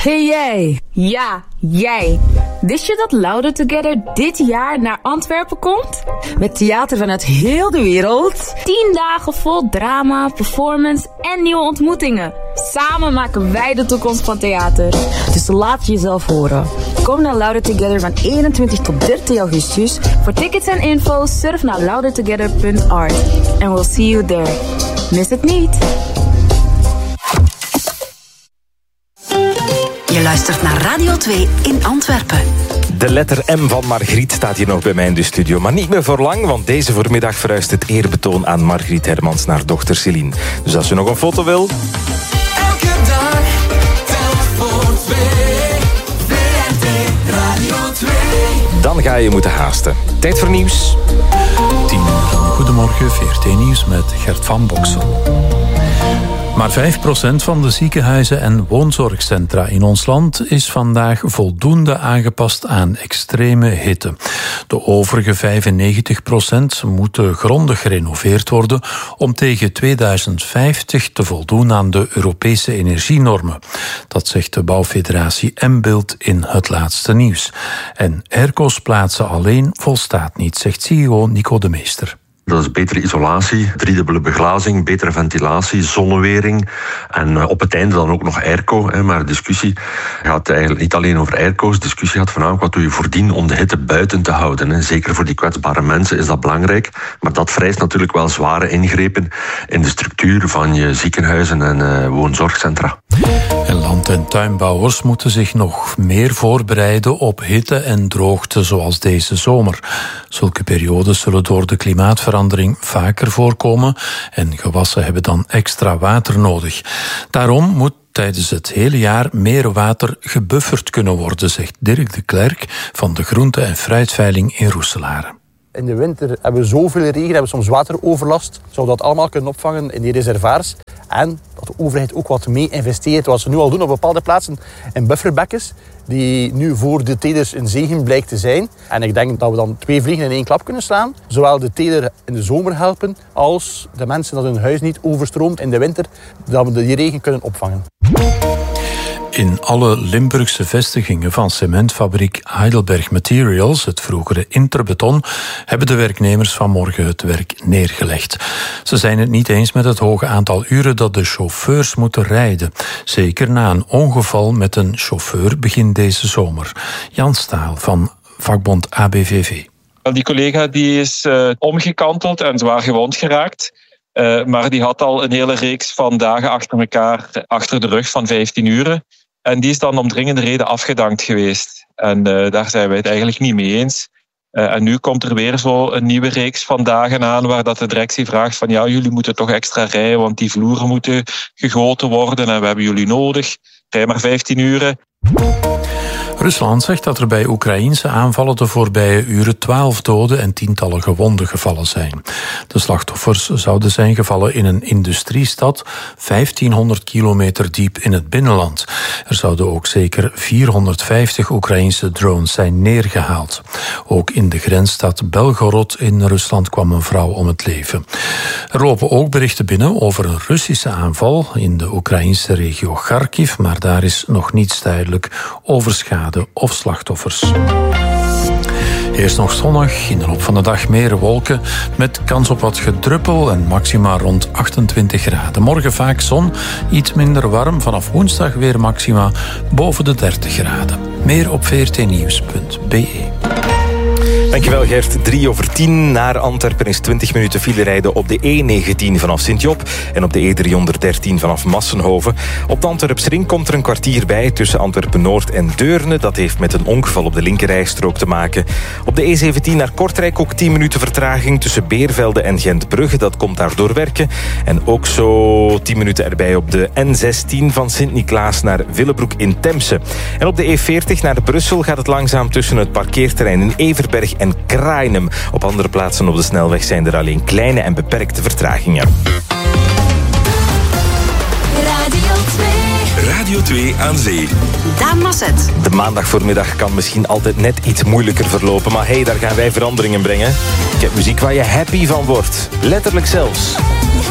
Hey jij! Ja, jij! Wist je dat Louder Together dit jaar naar Antwerpen komt? Met theater vanuit heel de wereld. 10 dagen vol drama, performance en nieuwe ontmoetingen. Samen maken wij de toekomst van theater. Dus laat jezelf horen. Kom naar Louder Together van 21 tot 30 augustus. Voor tickets en info surf naar loudertogether.art. And we'll see you there. Mis het niet! Je luistert naar Radio 2 in Antwerpen. De letter M van Margriet staat hier nog bij mij in de studio. Maar niet meer voor lang, want deze voormiddag verhuist het eerbetoon aan Margriet Hermans naar dochter Celine. Dus als je nog een foto wil... Elke dag, tel voor 2. VRT Radio 2. Dan ga je moeten haasten. Tijd voor nieuws. 10 uur. Goedemorgen, VRT Nieuws met Gert van Boksel. Maar 5% van de ziekenhuizen en woonzorgcentra in ons land is vandaag voldoende aangepast aan extreme hitte. De overige 95% moeten grondig gerenoveerd worden om tegen 2050 te voldoen aan de Europese energienormen. Dat zegt de bouwfederatie M-Build in Het Laatste Nieuws. En airco's plaatsen alleen volstaat niet, zegt CEO Nico de Meester. Dat is betere isolatie, driedubbele beglazing, betere ventilatie, zonnewering en op het einde dan ook nog airco. Maar de discussie gaat eigenlijk niet alleen over airco's. De discussie gaat voornamelijk wat doe je voordien om de hitte buiten te houden. Zeker voor die kwetsbare mensen is dat belangrijk. Maar dat vereist natuurlijk wel zware ingrepen in de structuur van je ziekenhuizen en woonzorgcentra. En land- en tuinbouwers moeten zich nog meer voorbereiden op hitte en droogte zoals deze zomer. Zulke periodes zullen door de klimaatverandering vaker voorkomen en gewassen hebben dan extra water nodig. Daarom moet tijdens het hele jaar meer water gebufferd kunnen worden, zegt Dirk de Klerk van de groente- en fruitveiling in Roeselare. In de winter hebben we zoveel regen, hebben we soms wateroverlast. Zouden dat allemaal kunnen opvangen in die reservoirs. En dat de overheid ook wat mee investeert, wat ze nu al doen op bepaalde plaatsen, in bufferbekkens, die nu voor de telers een zegen blijkt te zijn. En ik denk dat we dan 2 vliegen in 1 klap kunnen slaan. Zowel de teler in de zomer helpen, als de mensen dat hun huis niet overstroomt in de winter, dat we die regen kunnen opvangen. In alle Limburgse vestigingen van cementfabriek Heidelberg Materials, het vroegere Interbeton, hebben de werknemers vanmorgen het werk neergelegd. Ze zijn het niet eens met het hoge aantal uren dat de chauffeurs moeten rijden. Zeker na een ongeval met een chauffeur begin deze zomer. Jan Staal van vakbond ABVV. Die collega die is omgekanteld en zwaar gewond geraakt. Maar die had al een hele reeks van dagen achter elkaar achter de rug van 15 uren. En die is dan om dringende reden afgedankt geweest. En daar zijn wij het eigenlijk niet mee eens. En nu komt er weer zo een nieuwe reeks van dagen aan waar dat de directie vraagt van ja, jullie moeten toch extra rijden, want die vloeren moeten gegoten worden en we hebben jullie nodig. Rij maar 15 uren. Rusland zegt dat er bij Oekraïense aanvallen de voorbije uren 12 doden en tientallen gewonden gevallen zijn. De slachtoffers zouden zijn gevallen in een industriestad 1500 kilometer diep in het binnenland. Er zouden ook zeker 450 Oekraïense drones zijn neergehaald. Ook in de grensstad Belgorod in Rusland kwam een vrouw om het leven. Er lopen ook berichten binnen over een Russische aanval in de Oekraïense regio Kharkiv, maar daar is nog niets duidelijk over schade of slachtoffers. Eerst nog zonnig, in de loop van de dag meer wolken met kans op wat gedruppel en maxima rond 28 graden. Morgen vaak zon, iets minder warm, vanaf woensdag weer maxima boven de 30 graden. Meer op vrtnieuws.be. Dankjewel Gert. 9:03 naar Antwerpen is 20 minuten file rijden op de E19 vanaf Sint-Job en op de E313 vanaf Massenhoven. Op de Antwerpsring komt er een kwartier bij tussen Antwerpen-Noord en Deurne. Dat heeft met een ongeval op de linkerrijstrook te maken. Op de E17 naar Kortrijk ook 10 minuten vertraging tussen Beervelde en Gentbrugge. Dat komt daardoor werken. En ook zo 10 minuten erbij op de N16 van Sint-Niklaas naar Willebroek in Temse. En op de E40 naar Brussel gaat het langzaam tussen het parkeerterrein in Everberg en Krainem. Op andere plaatsen op de snelweg zijn er alleen kleine en beperkte vertragingen. Radio 2 aan zee. Daan Masset. De maandag voormiddag kan misschien altijd net iets moeilijker verlopen, maar hey, daar gaan wij veranderingen brengen. Ik heb muziek waar je happy van wordt. Letterlijk zelfs.